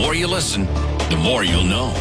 more you listen, the more you'll know.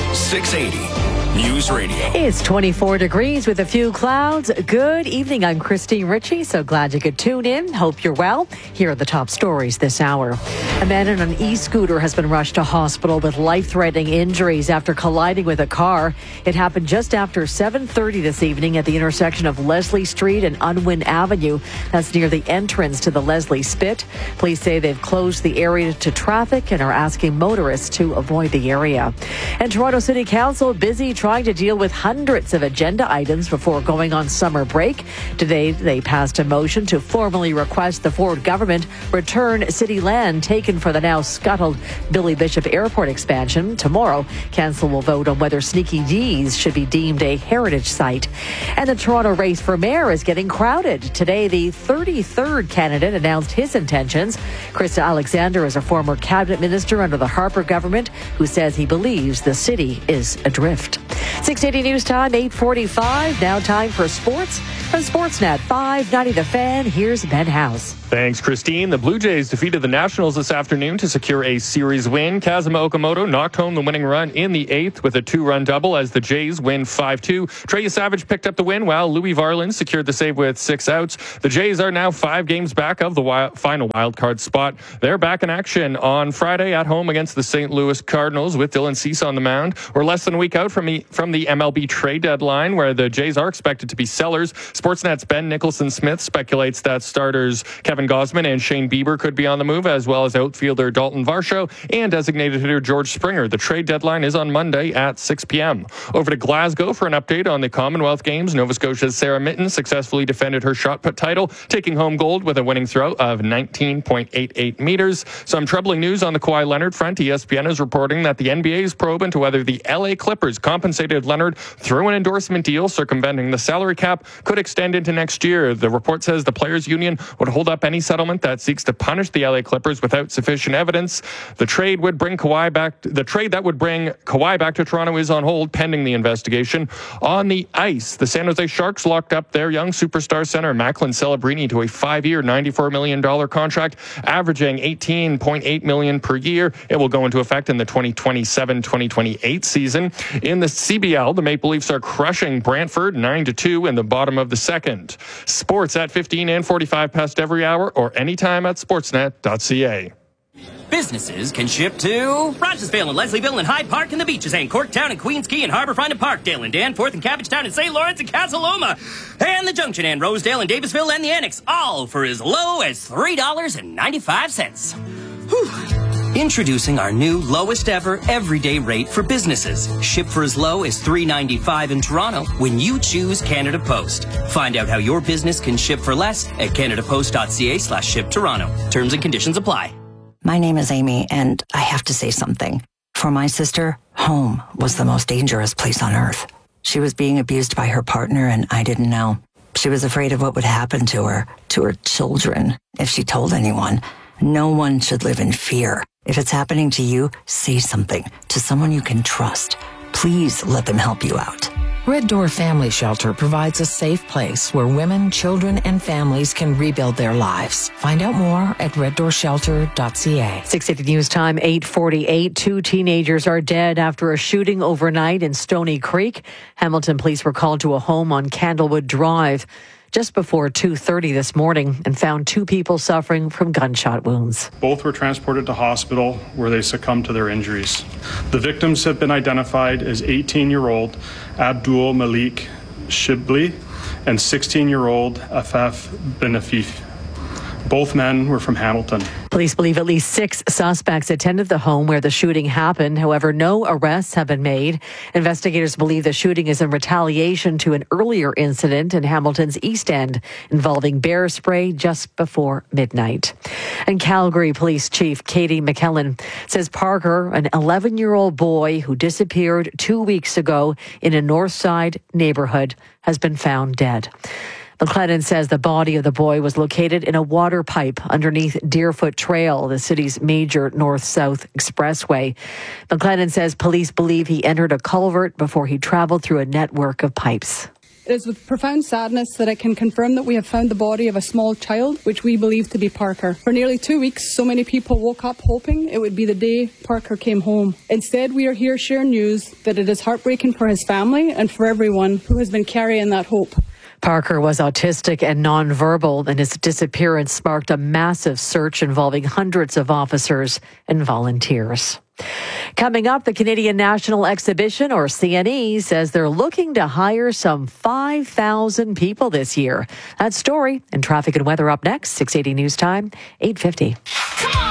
680 News Radio. It's 24 degrees with a few clouds. Good evening. I'm Christine Ritchie. So glad you could tune in. Hope you're well. Here are the top stories this hour. A man in an e-scooter has been rushed to hospital with life-threatening injuries after colliding with a car. It happened just after 7:30 this evening at the intersection of Leslie Street and Unwin Avenue. That's near the entrance to the Leslie Spit. Police say they've closed the area to traffic and are asking motorists to avoid the area. And Toronto City Council busy trying to deal with hundreds of agenda items before going on summer break. Today, they passed a motion to formally request the Ford government return city land taken for the now scuttled Billy Bishop Airport expansion. Tomorrow, council will vote on whether Sneaky D's should be deemed a heritage site. And the Toronto race for mayor is getting crowded. Today, the 33rd candidate announced his intentions. Krista Alexander is a former cabinet minister under the Harper government who says he believes the city is adrift. 680 News Time, 8:45. Now time for sports from Sportsnet 590 The Fan. Here's Ben House. Thanks, Christine. The Blue Jays defeated the Nationals this afternoon to secure a series win. Kazuma Okamoto knocked home the winning run in the 8th with a 2-run double as the Jays win 5-2. Trey Savage picked up the win while Louis Varland secured the save with 6 outs. The Jays are now 5 games back of the final wildcard spot. They're back in action on Friday at home against the St. Louis Cardinals with Dylan Cease on the mound. We're less than a week out from the MLB trade deadline where the Jays are expected to be sellers. Sportsnet's Ben Nicholson-Smith speculates that starters Kevin Gausman and Shane Bieber could be on the move, as well as outfielder Dalton Varsho and designated hitter George Springer. The trade deadline is on Monday at 6 p.m. Over to Glasgow for an update on the Commonwealth Games. Nova Scotia's Sarah Mitten successfully defended her shot put title, taking home gold with a winning throw of 19.88 meters. Some troubling news on the Kawhi Leonard front. ESPN is reporting that the NBA's probe into whether the LA Clippers compensated Leonard through an endorsement deal circumventing the salary cap could extend into next year. The report says the Players Union would hold up any settlement that seeks to punish the LA Clippers without sufficient evidence. The trade that would bring Kawhi back to Toronto is on hold pending the investigation. On the ice, the San Jose Sharks locked up their young superstar center Macklin Celebrini to a 5-year, $94 million contract, averaging $18.8 million per year. It will go into effect in the 2027-2028 season. In the CBL, the Maple Leafs are crushing Brantford 9-2 in the bottom of the second. Sports at 15 and 45 past every hour or anytime at sportsnet.ca. Businesses can ship to Rogersville and Leslieville and Hyde Park and the Beaches and Corktown and Queens Quay and Harbourfront and Parkdale and Danforth and Cabbagetown and St. Lawrence and Casaloma and the Junction and Rosedale and Davisville and the Annex, all for as low as $3.95. Whew. Introducing our new lowest ever everyday rate for businesses. Ship for as low as $3.95 in Toronto when you choose Canada Post. Find out how your business can ship for less at canadapost.ca/ship-Toronto. Terms and conditions apply. My name is Amy, and I have to say something. For my sister, home was the most dangerous place on earth. She was being abused by her partner, and I didn't know. She was afraid of what would happen to her children, if she told anyone. No one should live in fear. If it's happening to you, say something to someone you can trust. Please let them help you out. Red Door Family Shelter provides a safe place where women, children, and families can rebuild their lives. Find out more at reddoorshelter.ca. 680 News Time, 8:48. 2 teenagers are dead after a shooting overnight in Stony Creek. Hamilton police were called to a home on Candlewood Drive just before 2:30 this morning and found 2 people suffering from gunshot wounds. Both were transported to hospital where they succumbed to their injuries. The victims have been identified as 18-year-old Abdul Malik Shibli and 16-year-old Afaf Benafif. Both men were from Hamilton. Police believe at least 6 suspects attended the home where the shooting happened. However, no arrests have been made. Investigators believe the shooting is in retaliation to an earlier incident in Hamilton's East End involving bear spray just before midnight. And Calgary Police Chief Katie McKellen says Parker, an 11-year-old boy who disappeared 2 weeks ago in a Northside neighborhood, has been found dead. McLennan says the body of the boy was located in a water pipe underneath Deerfoot Trail, the city's major north-south expressway. McLennan says police believe he entered a culvert before he traveled through a network of pipes. It is with profound sadness that I can confirm that we have found the body of a small child, which we believe to be Parker. For nearly 2 weeks, so many people woke up hoping it would be the day Parker came home. Instead, we are here sharing news that it is heartbreaking for his family and for everyone who has been carrying that hope. Parker was autistic and nonverbal, and his disappearance sparked a massive search involving hundreds of officers and volunteers. Coming up, the Canadian National Exhibition, or CNE, says they're looking to hire some 5,000 people this year. That story and traffic and weather up next, 680 News Time, 8:50.